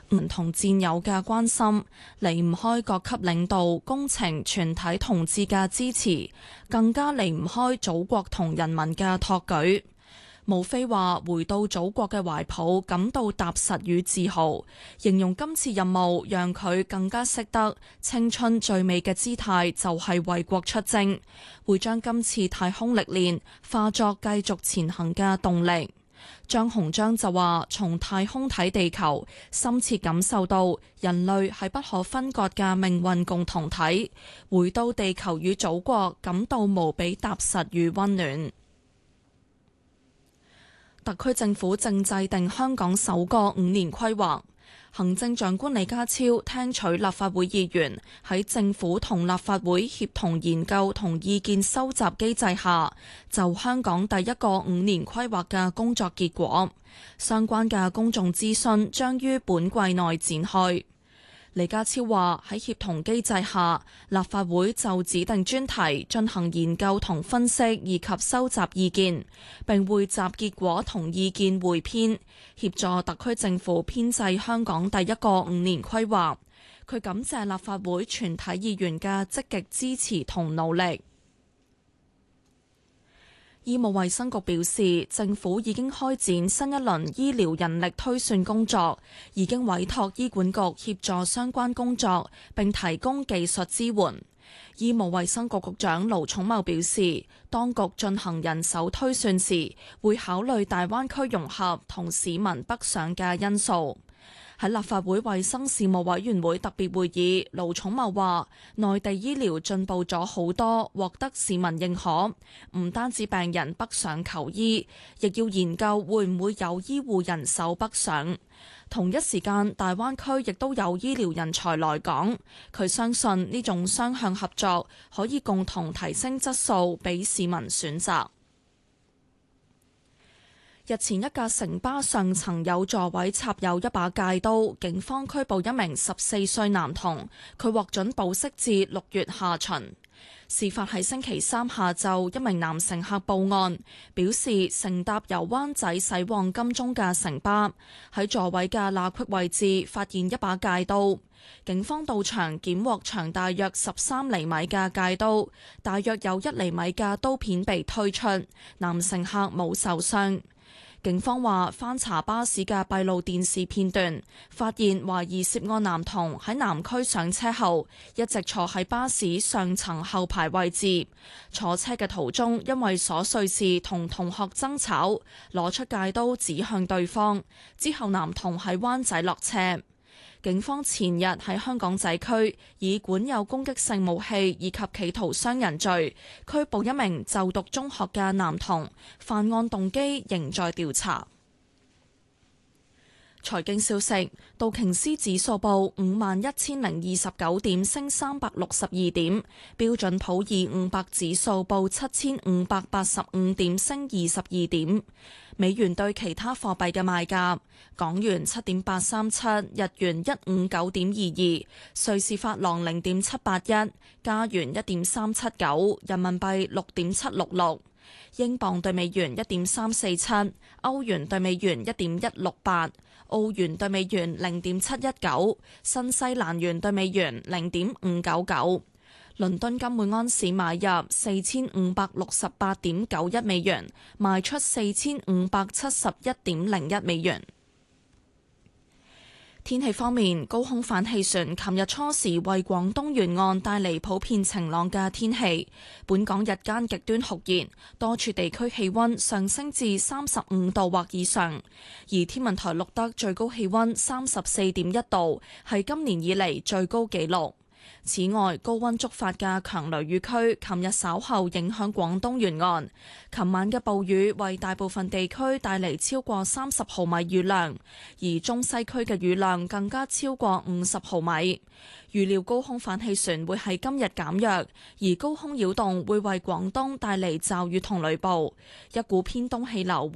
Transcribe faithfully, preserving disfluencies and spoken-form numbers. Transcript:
唔同戰友嘅關心，離唔開各級領導、工程全體同志嘅支持，更加離唔開祖國同人民嘅托舉。無非話回到祖國嘅懷抱感到踏實與自豪，形容今次任務讓佢更加識得青春最美嘅姿態就係為國出征，會將今次太空歷練化作繼續前行嘅動力。張鴻章就話：從太空睇地球，深切感受到人類係不可分割嘅命運共同體，回到地球與祖國感到無比踏實與溫暖。特區政府正制定香港首個五年規劃。行政長官李家超聽取立法會議員喺政府同立法會協同研究同意見收集機制下，就香港第一個五年規劃嘅工作結果，相關嘅公眾諮詢將於本季內展開。李家超話喺協同機制下，立法會就指定專題進行研究同分析，以及收集意見，並匯集結果同意見匯編，協助特區政府編製香港第一個五年規劃。佢感謝立法會全體議員嘅積極支持同努力。醫務衛生局表示，政府已經開展新一輪醫療人力推算工作，已經委託醫管局協助相關工作，並提供技術支援。醫務衛生局局長盧寵茂表示，當局進行人手推算時，會考慮大灣區融合同市民北上嘅因素。喺立法會衛生事務委員會特別會議，盧寵茂話：內地醫療進步咗好多，獲得市民認可。唔單止病人北上求醫，亦要研究會唔會有醫護人手北上。同一時間，大灣區亦都有醫療人才來港。佢相信呢種雙向合作可以共同提升質素，俾市民選擇。日前一架城巴上層有座位插有一把戒刀，警方拘捕一名十四歲男童，佢獲准保釋至六月下旬。事發喺星期三下晝，一名男乘客報案，表示乘搭由灣仔駛往金鐘嘅城巴，喺座位嘅罅隙位置發現一把戒刀。警方到場檢獲長大約十三厘米嘅戒刀，大約有一厘米嘅刀片被推出，男乘客冇受傷。警方話翻查巴士嘅閉路電視片段，發現懷疑涉案男童喺南區上車後，一直坐喺巴士上層後排位置。坐車嘅途中，因為瑣碎事同同學爭吵，攞出戒刀指向對方。之後男童喺灣仔落車。警方前日喺香港仔區以管有攻擊性武器以及企圖傷人罪拘捕一名就讀中學嘅男童，犯案動機仍在調查。財經消息，道瓊斯指數報五萬一千零二十九點，升三百六十二點；標準普爾五百指數報七千五百八十五點，升二十二點。美元對其他貨幣嘅賣價：港元七點八三七，日元一五九點二二，瑞士法郎零點七八一，加元一點三七九，人民幣六點七六六。英鎊對美元一點三四七，歐元對美元一點一六八，澳元對美元零點七一九，新西蘭元對美元零點五九九。倫敦金每安士買入四千五百六十八點九一美元，賣出四千五百七十一點零一美元。天氣方面，高空反氣旋琴日初時為廣東沿岸帶嚟普遍晴朗嘅天氣。本港日間極端酷熱，多處地區氣溫上升至三十五度或以上，而天文台錄得最高氣溫三十四點一度，係今年以嚟最高紀錄。此外，高溫觸發嘅強雷雨區，琴日稍後影響廣東沿岸。琴晚嘅暴雨為大部分地區帶嚟超過三十毫米雨量，而中西區嘅雨量更加超過五十毫米。預料高空反氣旋會喺今日減弱，而高空擾動會為廣東帶嚟驟雨同雷暴。一股偏東氣流